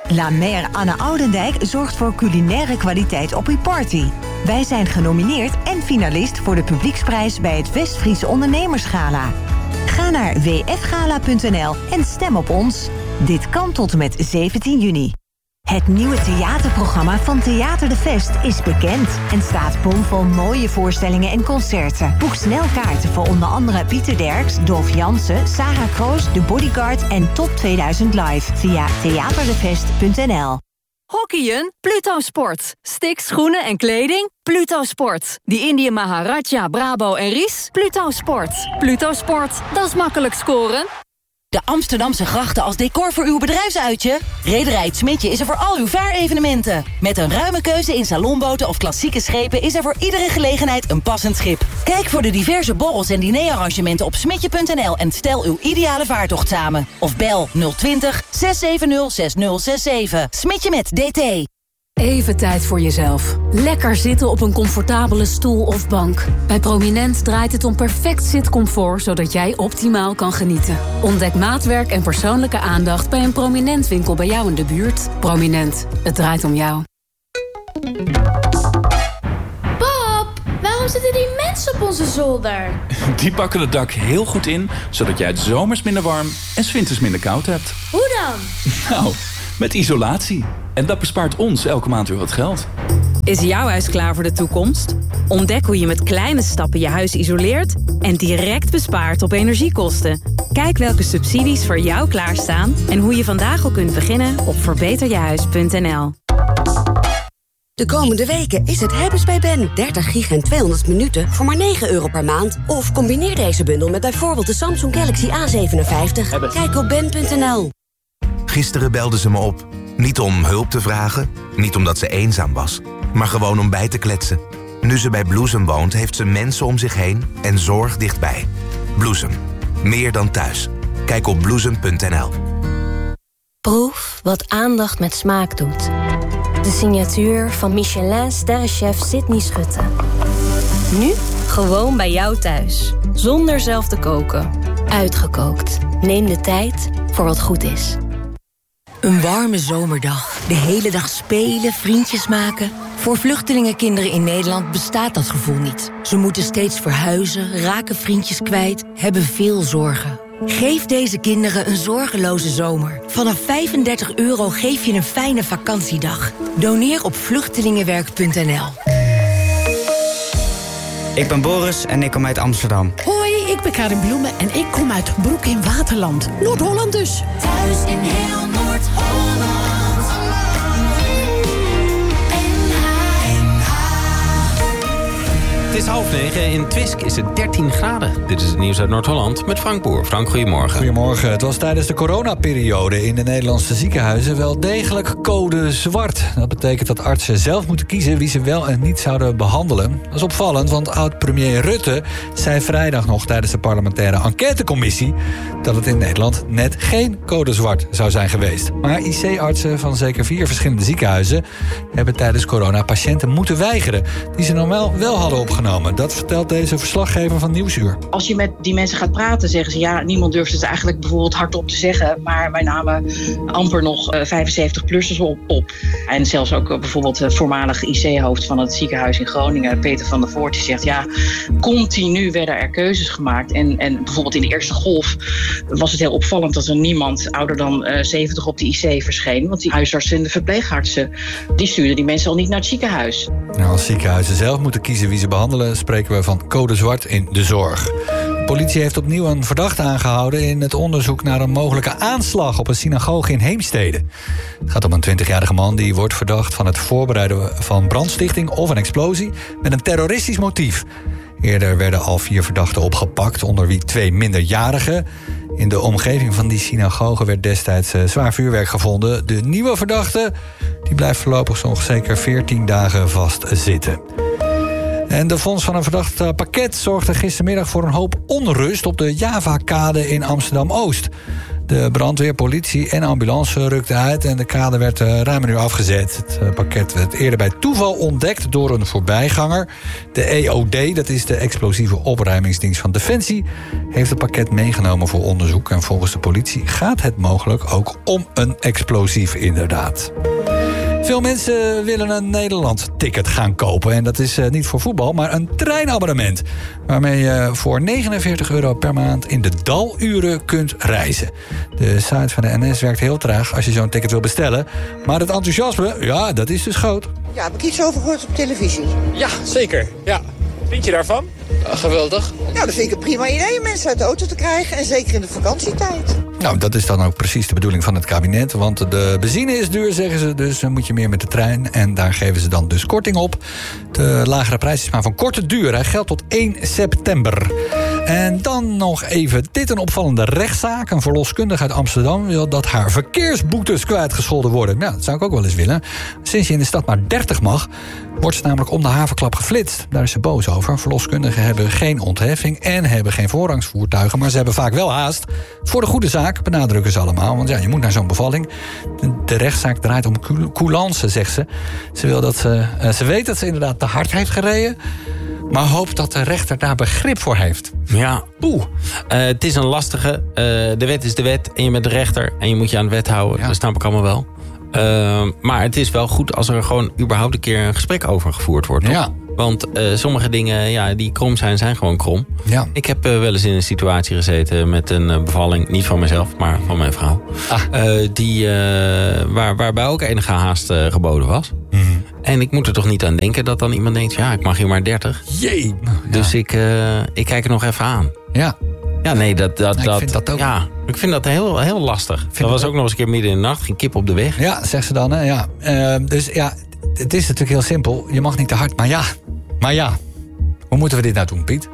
La Mère Anne Oudendijk zorgt voor culinaire kwaliteit op uw party. Wij zijn genomineerd en finalist voor de publieksprijs bij het Westfriese Ondernemersgala. Ga naar wfgala.nl en stem op ons. Dit kan tot en met 17 juni. Het nieuwe theaterprogramma van Theater de Vest is bekend en staat bomvol mooie voorstellingen en concerten. Boek snel kaarten voor onder andere Pieter Derks, Dolf Jansen, Sarah Kroos, The Bodyguard en Top 2000 Live via theaterdevest.nl. Hockeyen? Pluto Sport. Sticks, schoenen en kleding? Pluto Sport. Die Indië Maharaja, Brabo en Ries? Pluto Sport. Pluto Sport, dat is makkelijk scoren. De Amsterdamse grachten als decor voor uw bedrijfsuitje? Rederij Het Smidje is er voor al uw vaarevenementen. Met een ruime keuze in salonboten of klassieke schepen is er voor iedere gelegenheid een passend schip. Kijk voor de diverse borrels en dinerarrangementen op smidje.nl en stel uw ideale vaartocht samen. Of bel 020 670 6067. Smidje met DT. Even tijd voor jezelf. Lekker zitten op een comfortabele stoel of bank. Bij Prominent draait het om perfect zitcomfort, zodat jij optimaal kan genieten. Ontdek maatwerk en persoonlijke aandacht bij een Prominent winkel bij jou in de buurt. Prominent, het draait om jou. Pap, waarom zitten die mensen op onze zolder? Die pakken het dak heel goed in, zodat jij het zomers minder warm en 's winters minder koud hebt. Hoe dan? Nou, met isolatie. En dat bespaart ons elke maand weer wat geld. Is jouw huis klaar voor de toekomst? Ontdek hoe je met kleine stappen je huis isoleert en direct bespaart op energiekosten. Kijk welke subsidies voor jou klaarstaan en hoe je vandaag al kunt beginnen op verbeterjehuis.nl. De komende weken is het hebben's bij Ben. 30 gig en 200 minuten voor maar €9 per maand. Of combineer deze bundel met bijvoorbeeld de Samsung Galaxy A57. Kijk op ben.nl. Gisteren belde ze me op. Niet om hulp te vragen, niet omdat ze eenzaam was, maar gewoon om bij te kletsen. Nu ze bij Bloesem woont, heeft ze mensen om zich heen en zorg dichtbij. Bloesem. Meer dan thuis. Kijk op bloesem.nl. Proef wat aandacht met smaak doet. De signatuur van Michelin-sterrenchef Sydney Schutte. Nu gewoon bij jou thuis. Zonder zelf te koken. Uitgekookt. Neem de tijd voor wat goed is. Een warme zomerdag. De hele dag spelen, vriendjes maken. Voor vluchtelingenkinderen in Nederland bestaat dat gevoel niet. Ze moeten steeds verhuizen, raken vriendjes kwijt, hebben veel zorgen. Geef deze kinderen een zorgeloze zomer. Vanaf €35 geef je een fijne vakantiedag. Doneer op vluchtelingenwerk.nl. Ik ben Boris en ik kom uit Amsterdam. Hoi, ik ben Karin Bloemen en ik kom uit Broek in Waterland. Noord-Holland dus. Thuis in heel Noord-Holland. Het is 8:30. In Twisk is het 13 graden. Dit is het nieuws uit Noord-Holland met Frank Boer. Frank, goedemorgen. Goedemorgen. Het was tijdens de coronaperiode in de Nederlandse ziekenhuizen wel degelijk code zwart. Dat betekent dat artsen zelf moeten kiezen wie ze wel en niet zouden behandelen. Dat is opvallend, want oud-premier Rutte zei vrijdag nog tijdens de parlementaire enquêtecommissie dat het in Nederland net geen code zwart zou zijn geweest. Maar IC-artsen van zeker 4 verschillende ziekenhuizen hebben tijdens corona patiënten moeten weigeren die ze normaal wel hadden opgenomen. Dat vertelt deze verslaggever van Nieuwsuur. Als je met die mensen gaat praten, zeggen ze ja, niemand durft het eigenlijk bijvoorbeeld hardop te zeggen, maar wij namen amper nog 75-plussers op. En zelfs ook bijvoorbeeld de voormalig IC-hoofd van het ziekenhuis in Groningen, Peter van der Voort, die zegt ja, continu werden er keuzes gemaakt. En bijvoorbeeld in de eerste golf was het heel opvallend dat er niemand ouder dan 70 op de IC verscheen. Want die huisartsen en de verpleegartsen, die stuurden die mensen al niet naar het ziekenhuis. Nou, als ziekenhuizen zelf moeten kiezen wie ze behandelen, spreken we van code zwart in de zorg. De politie heeft opnieuw een verdachte aangehouden in het onderzoek naar een mogelijke aanslag op een synagoge in Heemstede. Het gaat om een 20-jarige man die wordt verdacht van het voorbereiden van brandstichting of een explosie met een terroristisch motief. Eerder werden al 4 verdachten opgepakt, onder wie 2 minderjarigen. In de omgeving van die synagoge werd destijds zwaar vuurwerk gevonden. De nieuwe verdachte die blijft voorlopig nog zeker 14 dagen vastzitten. En de vondst van een verdacht pakket zorgde gistermiddag voor een hoop onrust op de Javakade in Amsterdam-Oost. De brandweer, politie en ambulance rukten uit en de kade werd ruim een uur afgezet. Het pakket werd eerder bij toeval ontdekt door een voorbijganger. De EOD, dat is de explosieve opruimingsdienst van Defensie, heeft het pakket meegenomen voor onderzoek. En volgens de politie gaat het mogelijk ook om een explosief inderdaad. Veel mensen willen een Nederland-ticket gaan kopen. En dat is niet voor voetbal, maar een treinabonnement. Waarmee je voor €49 per maand in de daluren kunt reizen. De site van de NS werkt heel traag als je zo'n ticket wil bestellen. Maar het enthousiasme, ja, dat is dus groot. Ja, heb ik iets over gehoord op televisie? Ja, zeker. Ja. Vind je daarvan? Geweldig. Ja, dat vind ik een prima idee om mensen uit de auto te krijgen. En zeker in de vakantietijd. Nou, dat is dan ook precies de bedoeling van het kabinet. Want de benzine is duur, zeggen ze. Dus dan moet je meer met de trein. En daar geven ze dan dus korting op. De lagere prijs is maar van korte duur. Hij geldt tot 1 september. En dan nog even dit, een opvallende rechtszaak. Een verloskundige uit Amsterdam wil dat haar verkeersboetes kwijtgescholden worden. Nou, dat zou ik ook wel eens willen. Sinds je in de stad maar 30 mag, wordt ze namelijk om de haverklap geflitst. Daar is ze boos over. Verloskundigen hebben geen ontheffing en hebben geen voorrangsvoertuigen. Maar ze hebben vaak wel haast. Voor de goede zaak, benadrukken ze allemaal. Want ja, je moet naar zo'n bevalling. De rechtszaak draait om coulance, zegt ze. Ze weet dat ze inderdaad te hard heeft gereden. Maar hoopt dat de rechter daar begrip voor heeft. Ja, het is een lastige. De wet is de wet en je bent de rechter. En je moet je aan de wet houden. Ja. Dat snap ik allemaal wel. Maar het is wel goed als er gewoon überhaupt een keer een gesprek over gevoerd wordt. Toch? Ja. Want sommige dingen die krom zijn gewoon krom. Ja. Ik heb wel eens in een situatie gezeten met een bevalling. Niet van mezelf, maar van mijn vrouw. Waarbij ook enige haast geboden was. Mm-hmm. En ik moet er toch niet aan denken dat dan iemand denkt, ja, ik mag hier maar 30. Jee. Dus ik kijk er nog even aan. Ja. Ja, nee, ik vind dat ook. Ja, ik vind dat heel, heel lastig. Dat was ook nog eens een keer midden in de nacht, ging kip op de weg. Ja, zegt ze dan, hè. Ja. Dus ja, het is natuurlijk heel simpel. Je mag niet te hard, maar ja. Hoe moeten we dit nou doen, Piet?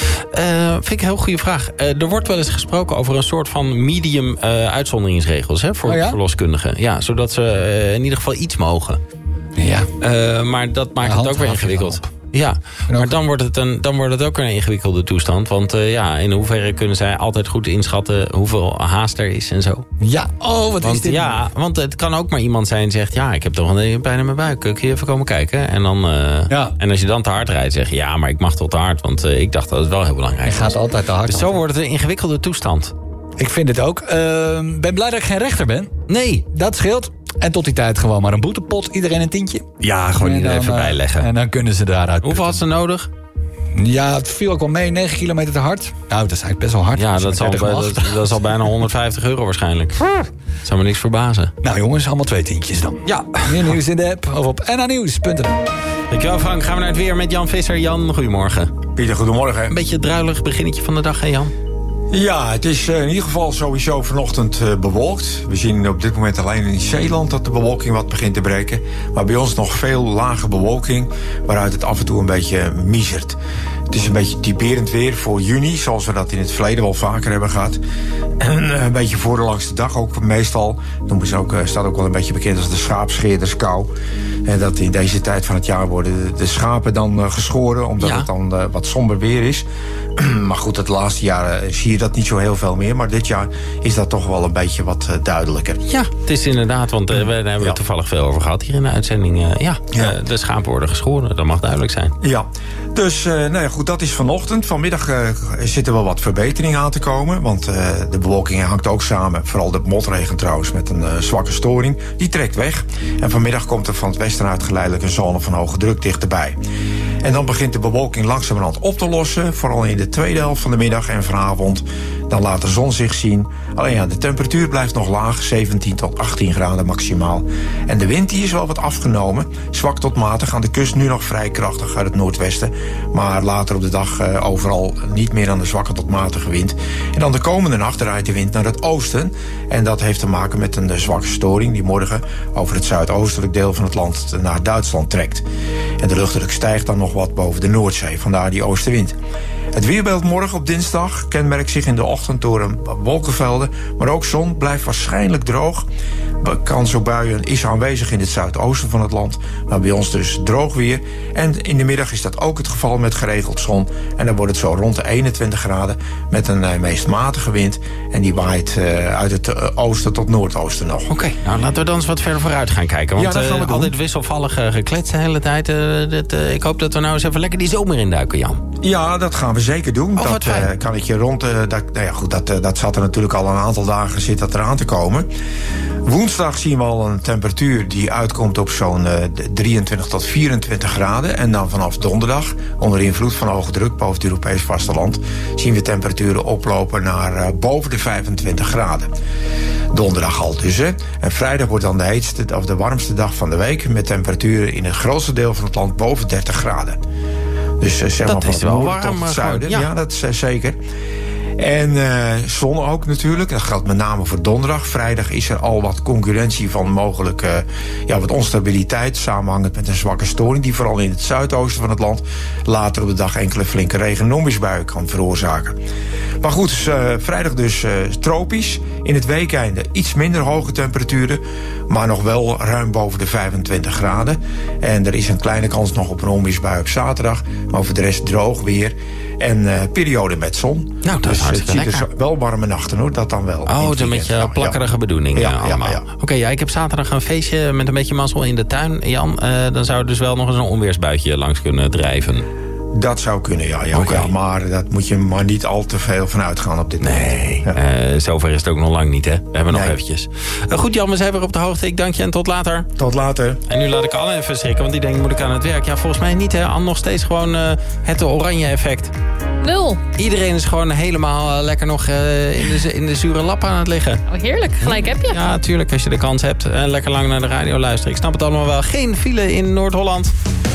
Vind ik een heel goede vraag. Er wordt wel eens gesproken over een soort van medium uitzonderingsregels voor verloskundigen. Ja, zodat ze in ieder geval iets mogen. Ja. Maar dat maakt het ook weer ingewikkeld. Ja, maar dan wordt het ook een ingewikkelde toestand. Want in hoeverre kunnen zij altijd goed inschatten hoeveel haast er is en zo. Ja, is dit? Ja, want het kan ook maar iemand zijn die zegt, ja, ik heb toch een pijn in mijn buik. Kun je even komen kijken? En dan, en als je dan te hard rijdt, zeg je, ja, maar ik mag toch te hard. Want ik dacht dat het wel heel belangrijk was. Je gaat altijd te hard. Dus zo wordt het een ingewikkelde toestand. Ik vind het ook. Ben blij dat ik geen rechter ben. Nee. Dat scheelt. En tot die tijd gewoon maar een boetepot. Iedereen een tientje. Ja, gewoon iedereen even bijleggen. En dan kunnen ze daaruit. Hoeveel had ze nodig? Ja, het viel ook wel mee. 9 kilometer te hard. Nou, dat is eigenlijk best wel hard. Ja, dat is al bijna €150 waarschijnlijk. Dat zou me niks verbazen. Nou jongens, allemaal 2 tientjes dan. Ja. Meer nieuws in de app of op NAnieuws.nl. Dankjewel Frank. Gaan we naar het weer met Jan Visser. Jan, goedemorgen. Pieter, goedemorgen. Een beetje druilig beginnetje van de dag, hè Jan? Ja, het is in ieder geval sowieso vanochtend bewolkt. We zien op dit moment alleen in Zeeland dat de bewolking wat begint te breken. Maar bij ons nog veel lage bewolking, waaruit het af en toe een beetje miezert. Het is een beetje typerend weer voor juni, zoals we dat in het verleden wel vaker hebben gehad. En een beetje voor de langste dag ook meestal. Staat ook wel een beetje bekend als de schaapscheerderskou. En dat in deze tijd van het jaar worden de schapen dan geschoren, omdat het dan wat somber weer is. Maar goed, het laatste jaar zie je dat niet zo heel veel meer. Maar dit jaar is dat toch wel een beetje wat duidelijker. Ja, het is inderdaad, want daar hebben we het toevallig veel over gehad hier in de uitzending. De schapen worden geschoren, dat mag duidelijk zijn. Ja, dus goed, dat is vanochtend. Vanmiddag zitten wel wat verbeteringen aan te komen. Want de bewolking hangt ook samen, vooral de motregen trouwens, met een zwakke storing. Die trekt weg. En vanmiddag komt er van het westen uit geleidelijk een zone van hoge druk dichterbij. En dan begint de bewolking langzamerhand op te lossen. Vooral in de tweede helft van de middag en vanavond. Dan laat de zon zich zien. Alleen ja, de temperatuur blijft nog laag. 17 tot 18 graden maximaal. En de wind die is wel wat afgenomen. Zwak tot matig. Aan de kust nu nog vrij krachtig uit het noordwesten. Maar later op de dag overal niet meer aan de zwakke tot matige wind. En dan de komende nacht draait de wind naar het oosten. En dat heeft te maken met een zwakke storing die morgen over het zuidoostelijk deel van het land naar Duitsland trekt. En de luchtdruk stijgt dan nog wat boven de Noordzee. Vandaar die oostenwind. Het weerbeeld morgen op dinsdag kenmerkt zich in de ochtend door een wolkenvelden, maar ook zon, blijft waarschijnlijk droog. Kans op buien is aanwezig in het zuidoosten van het land, maar bij ons dus droog weer. En in de middag is dat ook het geval met geregeld zon. En dan wordt het zo rond de 21 graden met een meest matige wind. En die waait uit het oosten tot noordoosten nog. Oké, nou laten we dan eens wat verder vooruit gaan kijken. Want dat gaan we doen. Al dit wisselvallige geklets de hele tijd. Ik hoop dat we nou eens even lekker die zomer induiken, Jan. Ja, dat gaan we zeker doen. Dat kan ik je rond... dat zat er natuurlijk al een aantal dagen zit dat eraan te komen. Woensdag zien we al een temperatuur die uitkomt op zo'n 23 tot 24 graden. En dan vanaf donderdag, onder invloed van hoge druk boven het Europees vasteland, zien we temperaturen oplopen naar boven de 25 graden. Donderdag al dus, hè. En vrijdag wordt dan de warmste dag van de week, met temperaturen in het grootste deel van het land boven 30 graden. Dus zeg maar van het noorden tot het zuiden. Ja, dat is zeker. En zon ook natuurlijk. Dat geldt met name voor donderdag. Vrijdag is er al wat concurrentie van mogelijk wat onstabiliteit, samenhangend met een zwakke storing die vooral in het zuidoosten van het land later op de dag enkele flinke regen- en onweersbuien kan veroorzaken. Maar goed, vrijdag dus tropisch. In het weekeinde iets minder hoge temperaturen, maar nog wel ruim boven de 25 graden. En er is een kleine kans nog op een onweersbui op zaterdag. Maar voor de rest droog weer. En periode met zon. Nou, dat is hartstikke lekker. Dus wel warme nachten hoor, dat dan wel. Oh, dan met je plakkerige bedoeling allemaal. Ja. Oké, ik heb zaterdag een feestje met een beetje mazzel in de tuin. Jan, dan zou er dus wel nog eens een onweersbuitje langs kunnen drijven. Dat zou kunnen, ja, maar dat moet je maar niet al te veel van uitgaan op dit moment. Nee, zover is het ook nog lang niet, hè? We hebben nog eventjes. Goed, Jan, we zijn weer op de hoogte. Ik dank je en tot later. Tot later. En nu laat ik Anne even schrikken, want die denkt, moet ik aan het werk? Ja, volgens mij niet, hè? Anne, nog steeds gewoon het oranje effect. 0. Iedereen is gewoon helemaal lekker nog in de zure lap aan het liggen. Oh, heerlijk. Gelijk heb je. Ja, tuurlijk, als je de kans hebt. En lekker lang naar de radio luisteren. Ik snap het allemaal wel. Geen file in Noord-Holland.